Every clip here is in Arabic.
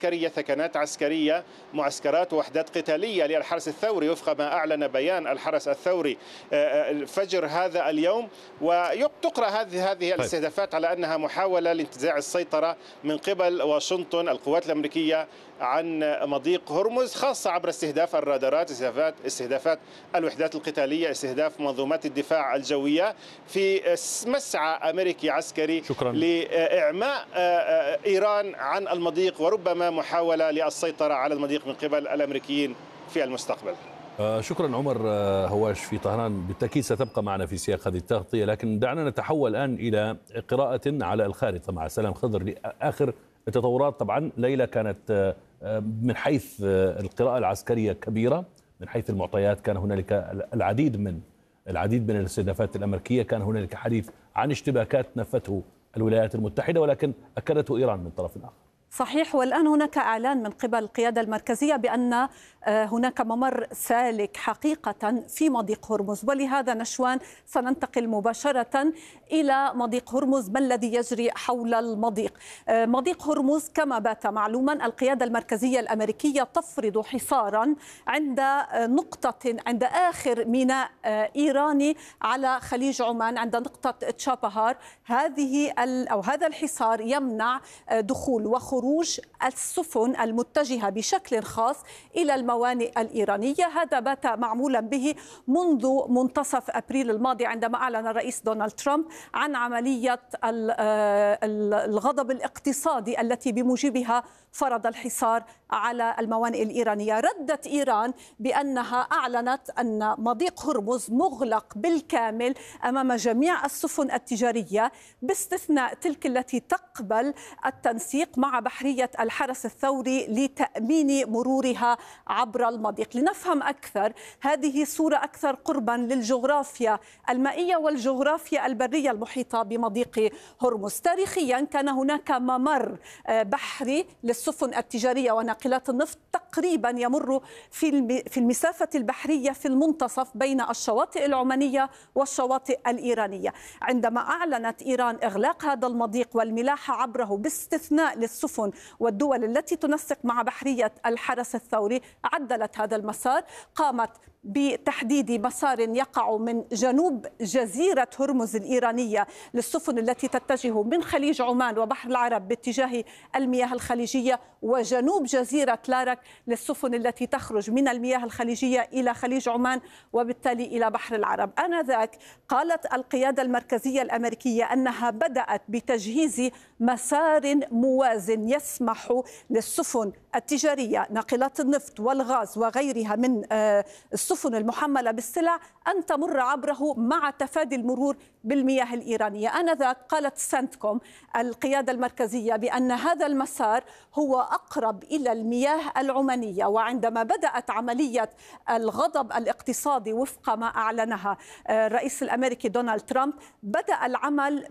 عسكرية، ثكنات عسكرية، معسكرات ووحدات قتالية للحرس الثوري وفق ما أعلن بيان الحرس الثوري فجر هذا اليوم. وتقرأ هذه الاستهدافات على أنها محاولة لانتزاع السيطرة من قبل واشنطن القوات الأمريكية عن مضيق هرمز، خاصة عبر استهداف الرادارات، استهدافات الوحدات القتالية، استهداف منظومات الدفاع الجوية، في مسعى أمريكي عسكري لإعماء إيران عن المضيق، وربما محاولة للسيطرة على المضيق من قبل الأمريكيين في المستقبل. شكرا عمر هواش في طهران، بالتأكيد ستبقى معنا في سياق هذه التغطية، لكن دعنا نتحول الآن إلى قراءة على الخارطة مع سلام خضر لآخر التطورات. طبعا ليلة كانت من حيث القراءة العسكرية كبيرة، من حيث المعطيات كان هنالك العديد من الاستهدافات الأمريكية، كان هنالك حديث عن اشتباكات نفته الولايات المتحدة ولكن أكدته إيران من طرف آخر. صحيح، والآن هناك إعلان من قبل القيادة المركزية بأن هناك ممر سالك حقيقة في مضيق هرمز، ولهذا نشوان سننتقل مباشرة إلى مضيق هرمز. ما الذي يجري حول المضيق؟ مضيق هرمز كما بات معلوما القيادة المركزية الأمريكية تفرض حصارا عند عند آخر ميناء إيراني على خليج عمان، عند نقطة تشابهار. هذا الحصار يمنع دخول وخروج السفن المتجهة بشكل خاص إلى الموانئ الإيرانية. هذا بات معمولا به منذ منتصف أبريل الماضي، عندما أعلن الرئيس دونالد ترامب عن عملية الغضب الاقتصادي التي بموجبها فرض الحصار على الموانئ الإيرانية. ردت إيران بأنها أعلنت أن مضيق هرمز مغلق بالكامل أمام جميع السفن التجارية باستثناء تلك التي تقبل التنسيق مع بحرية الحرس الثوري لتأمين مرورها عبر المضيق. لنفهم أكثر هذه صورة أكثر قربا للجغرافيا المائية والجغرافيا البرية المحيطة بمضيق هرمز. تاريخيا كان هناك ممر بحري للسفن التجارية وناقلات النفط تقريبا يمر في المسافة البحرية في المنتصف بين الشواطئ العمانية والشواطئ الإيرانية. عندما أعلنت إيران إغلاق هذا المضيق والملاحة عبره باستثناء للسفن والدول التي تنسق مع بحرية الحرس الثوري، عدلت هذا المسار، قامت بتحديد مسار يقع من جنوب جزيرة هرمز الإيرانية للسفن التي تتجه من خليج عمان وبحر العرب باتجاه المياه الخليجية، وجنوب جزيرة لارك للسفن التي تخرج من المياه الخليجية إلى خليج عمان وبالتالي إلى بحر العرب. آنذاك قالت القيادة المركزية الأمريكية أنها بدأت بتجهيز مسار موازن يسمح للسفن التجارية ناقلات النفط والغاز وغيرها من السفن المحملة بالسلع أن تمر عبره مع تفادي المرور بالمياه الإيرانية. آنذاك قالت سنتكوم القيادة المركزية بأن هذا المسار هو أقرب إلى المياه العمانية. وعندما بدأت عملية الغضب الاقتصادي وفق ما أعلنها الرئيس الأمريكي دونالد ترامب، بدأ العمل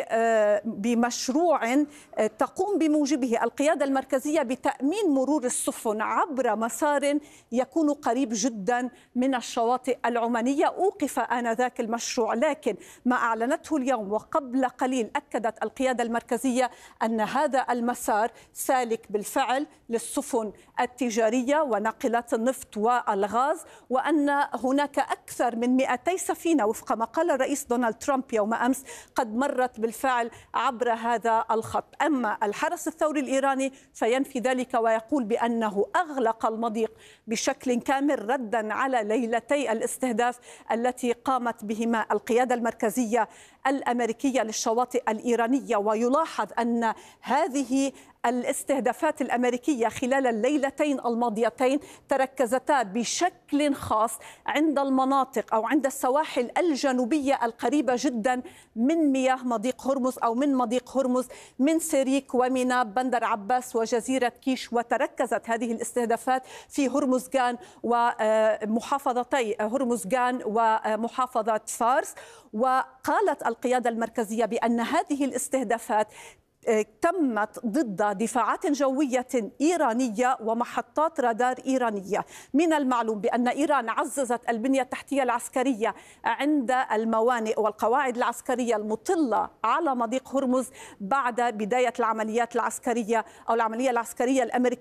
بمشروع تقوم بموجبه القيادة المركزية بتأمين مرور السفن عبر مسار يكون قريب جدا من الشواطئ العمانية. أوقف آنذاك المشروع، لكن ما أعلنته اليوم وقبل قليل أكدت القيادة المركزية أن هذا المسار سالك بالفعل للسفن التجارية وناقلات النفط والغاز، وأن هناك أكثر من 200 سفينة وفق ما قال الرئيس دونالد ترامب يوم أمس قد مرت بالفعل عبر هذا الخط. أما الحرس الثوري الإيراني فينفي ذلك ويقول بأنه أغلق المضيق بشكل كامل ردا على ليلتي الاستهداف التي قامت بهما القيادة المركزية الأمريكية للشواطئ الإيرانية. ويلاحظ أن هذه الاستهدافات الأمريكية خلال الليلتين الماضيتين تركزتا بشكل خاص عند المناطق أو عند السواحل الجنوبية القريبة جدا من مياه مضيق هرمز أو من مضيق هرمز، من سيريك وميناء بندر عباس وجزيرة كيش. وتركزت هذه الاستهدافات في هرمزغان ومحافظتي هرمزغان ومحافظة فارس. وقالت القيادة المركزية بأن هذه الاستهدافات تمت ضد دفاعات جوية إيرانية ومحطات رادار إيرانية. من المعلوم بأن إيران عززت البنية التحتية العسكرية عند الموانئ والقواعد العسكرية المطلة على مضيق هرمز بعد بداية العمليات العسكرية أو العملية العسكرية الأمريكية